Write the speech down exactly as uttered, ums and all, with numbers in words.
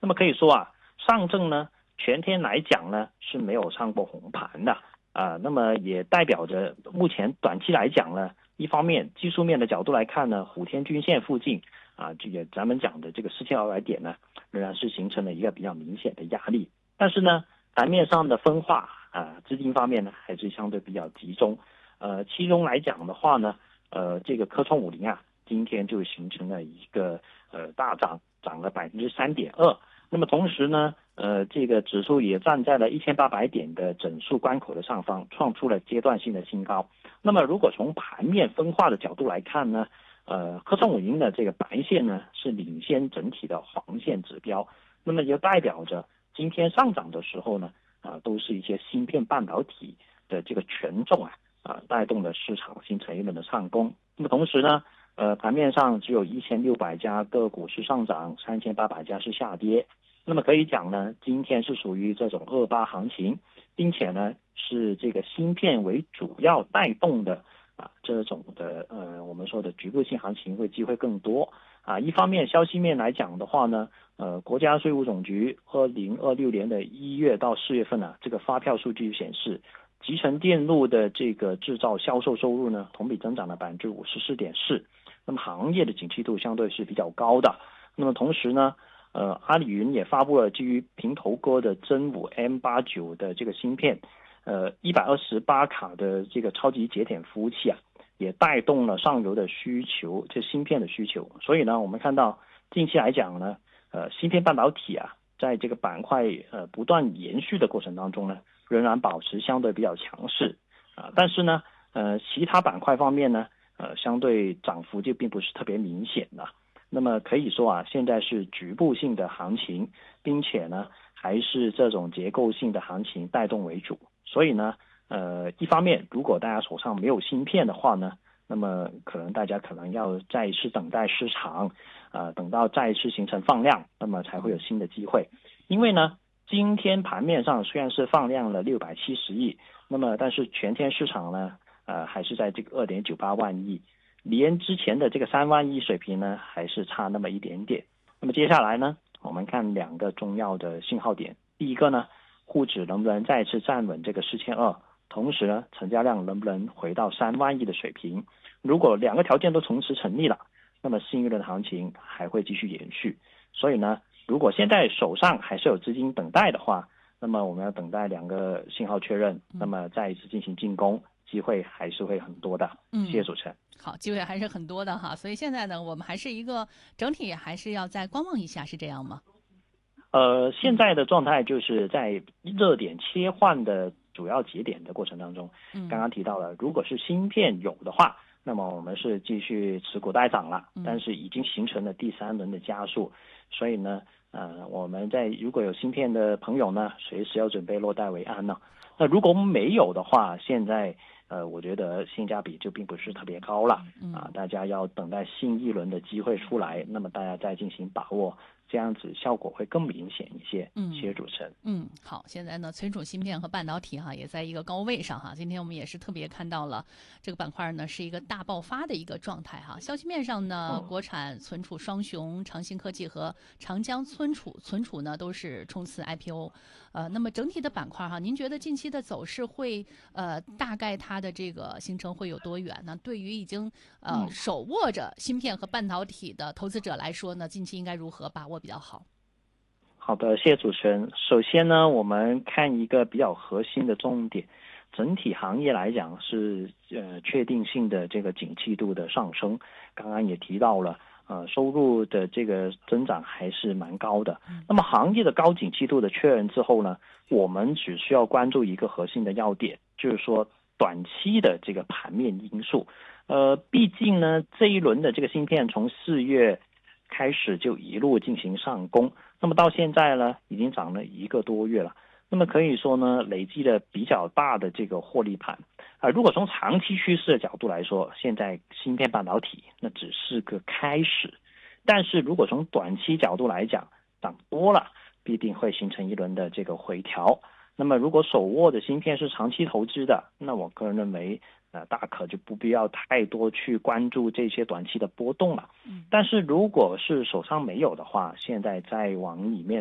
那么可以说啊，上证呢全天来讲呢是没有上过红盘的啊、呃，那么也代表着目前短期来讲呢，一方面技术面的角度来看呢，虎天均线附近啊，这个咱们讲的这个四千二百点呢，仍然是形成了一个比较明显的压力。但是呢，盘面上的分化啊，资金方面呢还是相对比较集中。呃，其中来讲的话呢，呃，这个科创五零啊，今天就形成了一个呃大涨，涨了百分之三点二。那么同时呢，呃，这个指数也站在了一千八百点的整数关口的上方，创出了阶段性的新高。那么如果从盘面分化的角度来看呢，呃，科创五零的这个白线呢是领先整体的黄线指标，那么也代表着今天上涨的时候呢，啊、呃，都是一些芯片半导体的这个权重啊。啊，带动了市场形成一轮的上攻。那么同时呢，呃，盘面上只有一千六百家个股是上涨，三千八百家是下跌。那么可以讲呢，今天是属于这种二八行情，并且呢是这个芯片为主要带动的啊这种的呃我们说的局部性行情会机会更多啊。一方面消息面来讲的话呢，呃，国家税务总局二零二六年的一月到四月份呢、啊，这个发票数据显示。集成电路的这个制造销售收入呢，同比增长了百分之五十四点四，那么行业的景气度相对是比较高的。那么同时呢，呃，阿里云也发布了基于平头哥的真武 M 八九的这个芯片，呃，一百二十八卡的这个超级节点服务器啊，也带动了上游的需求，这芯片的需求。所以呢，我们看到近期来讲呢，呃，芯片半导体啊，在这个板块呃不断延续的过程当中呢。仍然保持相对比较强势啊，但是呢，呃，其他板块方面呢，呃，相对涨幅就并不是特别明显的。那么可以说啊，现在是局部性的行情，并且呢，还是这种结构性的行情带动为主。所以呢，呃，一方面，如果大家手上没有芯片的话呢，那么可能大家可能要再一次等待市场，啊、呃，等到再一次形成放量，那么才会有新的机会。因为呢。今天盘面上虽然是放量了六百七十亿，那么但是全天市场呢，呃，还是在这个二点九八万亿，连之前的这个三万亿水平呢，还是差那么一点点。那么接下来呢，我们看两个重要的信号点。第一个呢，沪指能不能再次站稳这个四千二，同时呢，成交量能不能回到三万亿的水平？如果两个条件都同时成立了，那么新一轮的行情还会继续延续。所以呢。如果现在手上还是有资金等待的话，那么我们要等待两个信号确认，那么再一次进行进攻，机会还是会很多的。 嗯， 谢谢主持人。 好，机会还是很多的哈，所以现在呢，我们还是一个整体还是要再观望一下，是这样吗？ 呃，现在的状态就是在热点切换的主要节点的过程当中， 嗯， 刚刚提到了，如果是芯片有的话，那么我们是继续持股待涨了，但是已经形成了第三轮的加速，所以呢，呃，我们在如果有芯片的朋友呢，随时要准备落袋为安呢。那如果没有的话，现在呃，我觉得性价比就并不是特别高了啊，大家要等待新一轮的机会出来，那么大家再进行把握。这样子效果会更明显一些。 嗯， 谢谢主持人。 嗯，好，现在呢，存储芯片和半导体哈也在一个高位上哈。今天我们也是特别看到了这个板块呢是一个大爆发的一个状态哈。消息面上呢，国产存储双雄长兴科技和长江存储存储呢都是冲刺 I P O。呃，那么整体的板块哈，您觉得近期的走势会呃大概它的这个形成会有多远呢？对于已经呃手握着芯片和半导体的投资者来说呢，近期应该如何把握比较好？ 好的，谢谢主持人。首先呢，我们看一个比较核心的重点，整体行业来讲是呃确定性的这个景气度的上升。刚刚也提到了，呃，收入的这个增长还是蛮高的。那么行业的高景气度的确认之后呢，我们只需要关注一个核心的要点，就是说短期的这个盘面因素。呃，毕竟呢，这一轮的这个芯片从四月开始就一路进行上攻。那么到现在呢，已经涨了一个多月了。那么可以说呢，累积了比较大的这个获利盘啊、呃。如果从长期趋势的角度来说，现在芯片半导体那只是个开始，但是如果从短期角度来讲，涨多了必定会形成一轮的这个回调。那么如果手握的芯片是长期投资的，那我个人认为呃，大可就不必要太多去关注这些短期的波动了。但是如果是手上没有的话，现在再往里面